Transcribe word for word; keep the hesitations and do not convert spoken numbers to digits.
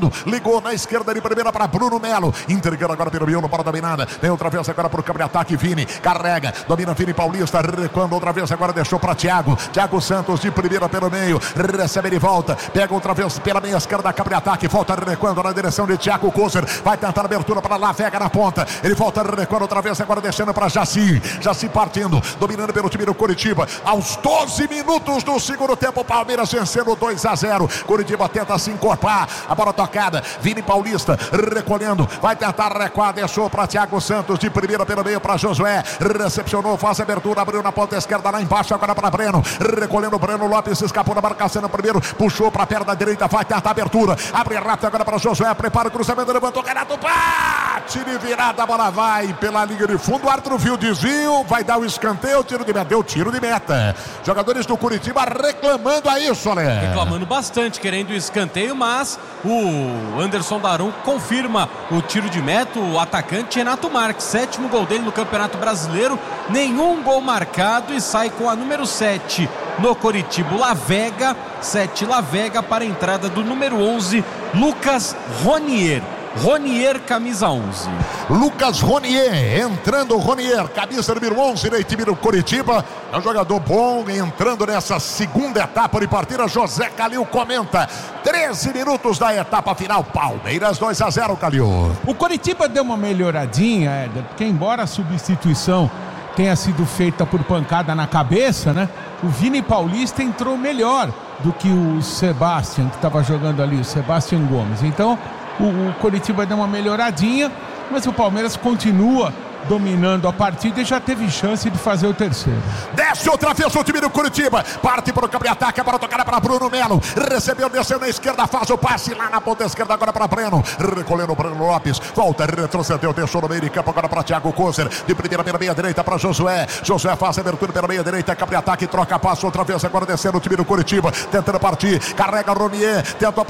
Ligou na esquerda de primeira para Bruno Melo. Entregando agora pelo miolo, bola dominada. Vem outra vez agora para o campo de ataque. Vini carrega, domina Vini Paulista. Recuando outra vez agora, deixou para Thiago. Thiago Santos de primeira pelo meio. Recebe de volta. Pega outra vez pela meia esquerda, campo de ataque. Volta recuando na direção de Thiago Koser. Vai tentar a abertura para Lavega na ponta. Ele volta recuando outra vez agora, deixando para Jaci. Jaci partindo, dominando pelo time do Coritiba. Aos doze minutos do segundo tempo, Palmeiras vencendo dois a zero. Coritiba tenta se encorpar. A bola toca. Vini Paulista recolhendo, vai tentar recuar, deixou para Thiago Santos de primeira pelo meio para Josué, recepcionou, faz a abertura, abriu na ponta esquerda lá embaixo, agora para Breno, recolhendo Breno Lopes, escapou da marcação no primeiro, puxou para a perna direita, vai tentar a abertura, abre rápido agora para Josué, prepara o cruzamento, levantou, Renato, bate de virada, a bola vai pela linha de fundo, o árbitro viu o desvio, vai dar o escanteio, tiro de meta, deu tiro de meta. Jogadores do Coritiba reclamando a isso, né? Reclamando bastante, querendo o escanteio, mas o Anderson Daron confirma o tiro de meta. O atacante Renato Marques, sétimo gol dele no Campeonato Brasileiro, nenhum gol marcado, e sai com a número sete no Coritiba, Lavega, sete Lavega, para a entrada do número onze, Lucas Ronier. Ronier, camisa onze. Lucas Ronier, entrando Ronier, camisa número onze do time do Coritiba. É um jogador bom, entrando nessa segunda etapa de partida. José Calil comenta. treze minutos da etapa final. Palmeiras dois a zero, Calil. O Coritiba deu uma melhoradinha, Éder, porque embora a substituição tenha sido feita por pancada na cabeça, né? O Vini Paulista entrou melhor do que o Sebastião, que estava jogando ali, o Sebastião Gomes. Então, o, o Coritiba deu uma melhoradinha, mas o Palmeiras continua dominando a partida e já teve chance de fazer o terceiro. Desce outra vez o time do Coritiba, parte para o campo de ataque, para tocar para Bruno Melo, recebeu, desceu na esquerda, faz o passe lá na ponta esquerda agora para Breno, recolhendo o Breno Lopes, volta, retrocedeu, deixou no meio de campo agora para Thiago Koser, de primeira pela meia direita para Josué, Josué faz a abertura pela meia direita, campo de ataque, troca passo outra vez agora descendo o time do Coritiba, tentando partir, carrega Ronier, tentou